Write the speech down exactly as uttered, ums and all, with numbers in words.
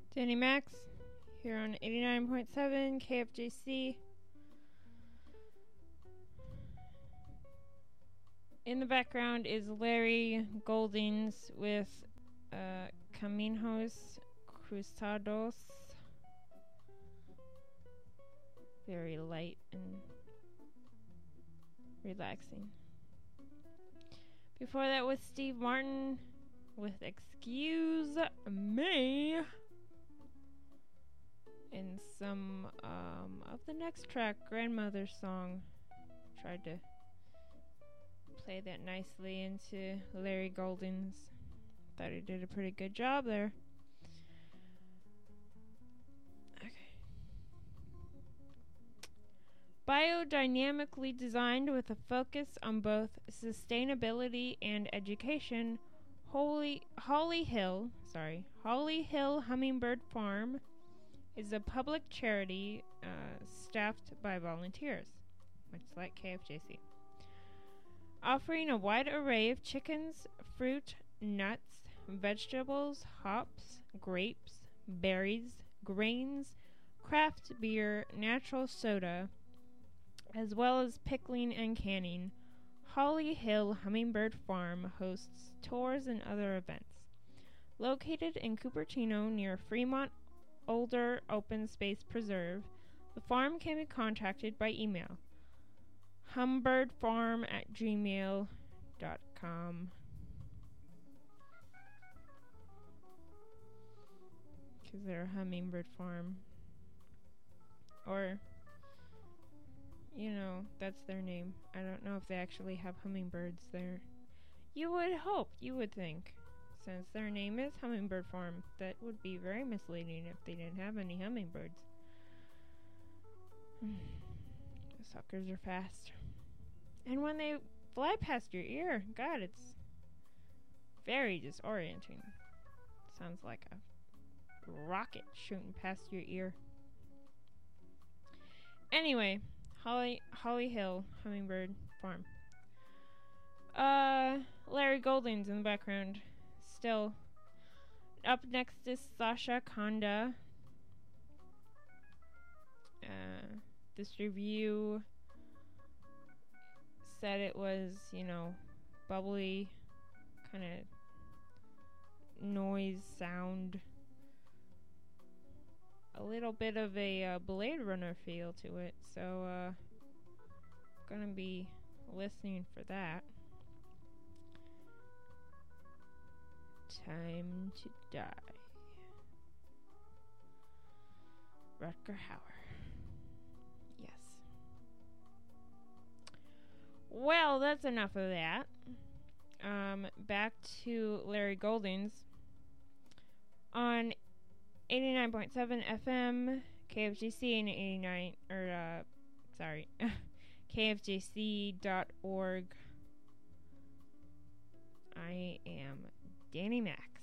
Danny Max here on eighty-nine point seven K F J C. In the background is Larry Goldings with uh, Caminos Cruzados. Very light and relaxing. Before that was Steve Martin with Excuse Me. And some um, of the next track, Grandmother's Song. Tried to play that nicely into Larry Goldings. Thought he did a pretty good job there. Okay. Biodynamically designed with a focus on both sustainability and education, Holy Holly Hill, sorry, Holly Hill Hummingbird Farm is a public charity uh, staffed by volunteers, much like K F J C, offering a wide array of chickens, fruit, nuts, vegetables, hops, grapes, berries, grains, craft beer, natural soda, as well as pickling and canning. Holly Hill Hummingbird Farm hosts tours and other events. Located in Cupertino near Fremont Older Open Space Preserve, the farm can be contacted by email humbirdfarm at gmail dot com. Because they're a hummingbird farm. Or, you know, that's their name. I don't know if they actually have hummingbirds there. You would hope, you would think. Since their name is Hummingbird Farm, that would be very misleading if they didn't have any hummingbirds. The suckers are fast. And when they fly past your ear, God, it's very disorienting. Sounds like a rocket shooting past your ear. Anyway, Holly Holly Hill Hummingbird Farm. Uh, Larry Goldings in the background. Still. Up next is Sasha Conda. Uh, this review said it was, you know, bubbly, kind of noise sound. A little bit of a uh, Blade Runner feel to it. So, uh, gonna be listening for that. Time to Die. Rutger Hauer. Yes. Well, that's enough of that. Um, back to Larry Goldings. On eighty-nine point seven F M, K F J C, and eighty-nine, or, uh, sorry, K F J C dot org. I am Danny Max.